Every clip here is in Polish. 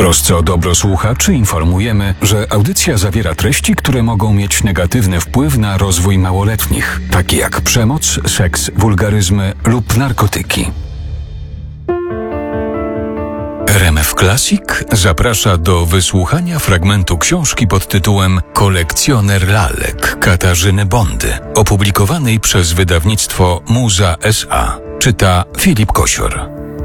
trosce o dobro słuchaczy informujemy, że audycja zawiera treści, które mogą mieć negatywny wpływ na rozwój małoletnich, takie jak przemoc, seks, wulgaryzmy lub narkotyki. RMF Classic zaprasza do wysłuchania fragmentu książki pod tytułem Kolekcjoner lalek Katarzyny Bondy, opublikowanej przez wydawnictwo Muza S.A. Czyta Filip Kosior.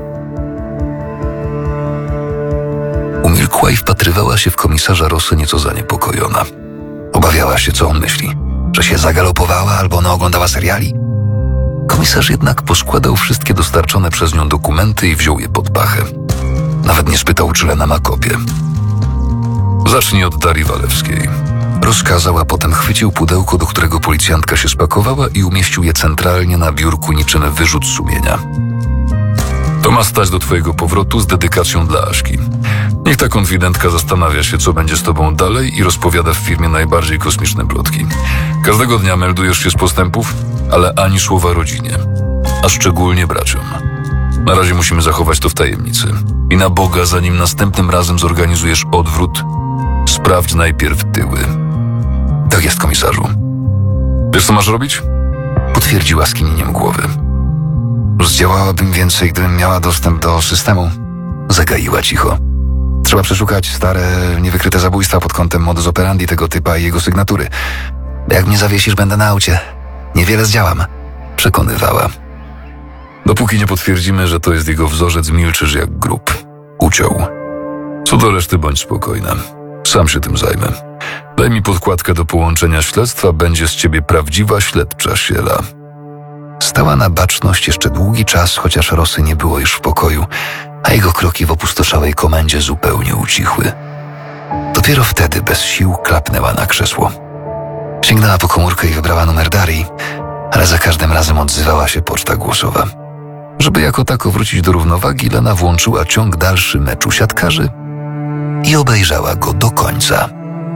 Umilkła i wpatrywała się w komisarza Rossę nieco zaniepokojona. Obawiała się, co on myśli, że się zagalopowała albo oglądała seriali. Komisarz jednak poskładał wszystkie dostarczone przez nią dokumenty i wziął je pod pachę. Nawet nie spytał, czy Lena ma kopię. Zacznij od Darii Walewskiej. Rozkazał, a potem chwycił pudełko, do którego policjantka się spakowała i umieścił je centralnie na biurku niczym wyrzut sumienia. To ma stać do twojego powrotu z dedykacją dla Aśki. Niech ta konfidentka zastanawia się, co będzie z tobą dalej i rozpowiada w firmie najbardziej kosmiczne plotki. Każdego dnia meldujesz się z postępów, ale ani słowa rodzinie, a szczególnie braciom. Na razie musimy zachować to w tajemnicy. I na Boga, zanim następnym razem zorganizujesz odwrót, sprawdź najpierw tyły. Tak jest, komisarzu. Wiesz, co masz robić? Potwierdziła skinieniem głowy. Zdziałałabym więcej, gdybym miała dostęp do systemu. Zagaiła cicho. Trzeba przeszukać stare, niewykryte zabójstwa pod kątem modus operandi tego typa i jego sygnatury. Jak mnie zawiesisz, będę na aucie. Niewiele zdziałam. Przekonywała. Dopóki nie potwierdzimy, że to jest jego wzorzec, milczysz jak grób. Uciął. Co do reszty, bądź spokojna. Sam się tym zajmę. Daj mi podkładkę do połączenia śledztwa, będzie z ciebie prawdziwa śledcza siela. Stała na baczność jeszcze długi czas, chociaż Rossy nie było już w pokoju, a jego kroki w opustoszałej komendzie zupełnie ucichły. Dopiero wtedy bez sił klapnęła na krzesło. Sięgnęła po komórkę i wybrała numer Darii, ale za każdym razem odzywała się poczta głosowa. Żeby jako tako wrócić do równowagi, Lena włączyła ciąg dalszy meczu siatkarzy i obejrzała go do końca.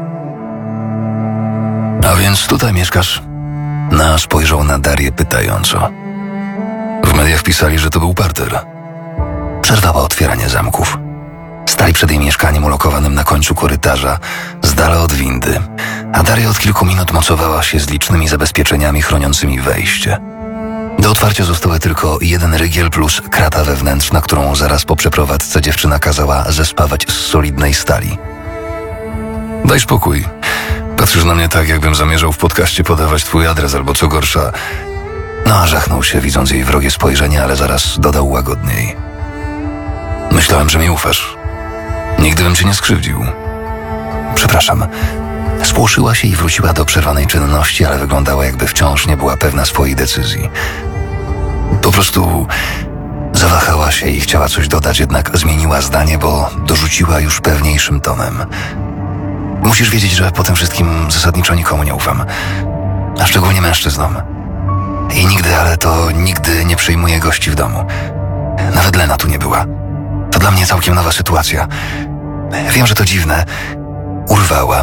A więc tutaj mieszkasz? Na spojrzał na Darię pytająco. W mediach pisali, że to był parter. Przerwała otwieranie zamków. Stali przed jej mieszkaniem ulokowanym na końcu korytarza, z dala od windy, a Daria od kilku minut mocowała się z licznymi zabezpieczeniami chroniącymi wejście. Do otwarcia zostały tylko jeden rygiel plus krata wewnętrzna, którą zaraz po przeprowadzce dziewczyna kazała zespawać z solidnej stali. Daj spokój. Patrzysz na mnie tak, jakbym zamierzał w podcaście podawać twój adres albo co gorsza. Żachnął się, widząc jej wrogie spojrzenie, ale zaraz dodał łagodniej. Myślałem, że mi ufasz. Nigdy bym cię nie skrzywdził. Przepraszam. Spłoszyła się i wróciła do przerwanej czynności, ale wyglądała, jakby wciąż nie była pewna swojej decyzji. Po prostu zawahała się i chciała coś dodać, jednak zmieniła zdanie, bo dorzuciła już pewniejszym tonem. Musisz wiedzieć, że po tym wszystkim zasadniczo nikomu nie ufam. A szczególnie mężczyznom. I nigdy, ale to nigdy nie przyjmuję gości w domu. Nawet Lena tu nie była. To dla mnie całkiem nowa sytuacja. Wiem, że to dziwne. Urwała.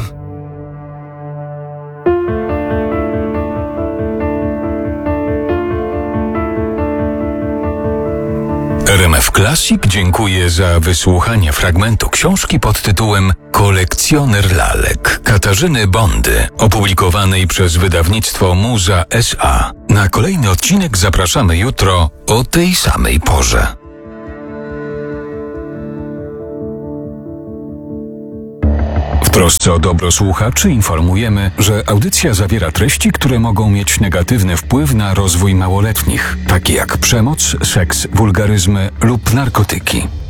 RMF Classic dziękuję za wysłuchanie fragmentu książki pod tytułem Kolekcjoner lalek Katarzyny Bondy, opublikowanej przez wydawnictwo Muza S.A. Na kolejny odcinek zapraszamy jutro o tej samej porze. W trosce o dobro słuchaczy informujemy, że audycja zawiera treści, które mogą mieć negatywny wpływ na rozwój małoletnich, takie jak przemoc, seks, wulgaryzmy lub narkotyki.